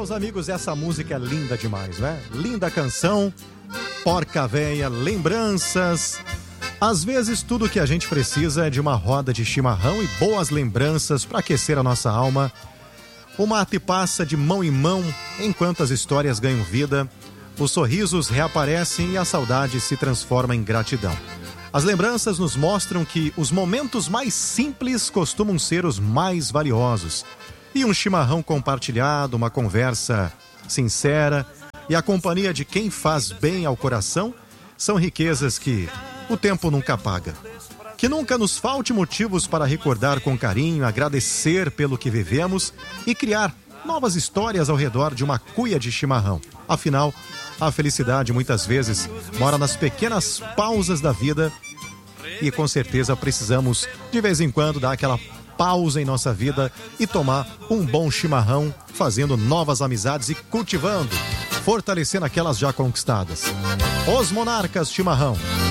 meus amigos, essa música é linda demais, né? Linda canção, Porca Véia, lembranças. Às vezes tudo que a gente precisa é de uma roda de chimarrão e boas lembranças para aquecer a nossa alma. O mate passa de mão em mão enquanto as histórias ganham vida, os sorrisos reaparecem e a saudade se transforma em gratidão. As lembranças nos mostram que os momentos mais simples costumam ser os mais valiosos. E um chimarrão compartilhado, uma conversa sincera e a companhia de quem faz bem ao coração são riquezas que o tempo nunca paga. Que nunca nos falte motivos para recordar com carinho, agradecer pelo que vivemos e criar novas histórias ao redor de uma cuia de chimarrão. Afinal, a felicidade muitas vezes mora nas pequenas pausas da vida e com certeza precisamos de vez em quando dar aquela pausa em nossa vida e tomar um bom chimarrão, fazendo novas amizades e cultivando, fortalecendo aquelas já conquistadas. Os Monarcas Chimarrão.